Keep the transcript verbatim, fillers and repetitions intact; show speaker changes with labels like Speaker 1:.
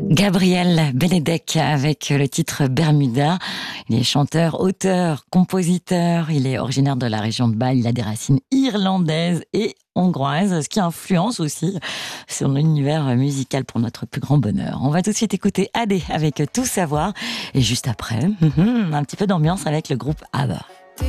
Speaker 1: Gabriel Benedek avec le titre Bermuda. Il est chanteur, auteur, compositeur. Il est originaire de la région de Bâle. Il a des racines irlandaises et hongroises, ce qui influence aussi son univers musical pour notre plus grand bonheur. On va tout de suite écouter Adé avec Tout savoir. Et juste après, un petit peu d'ambiance avec le groupe ABBA.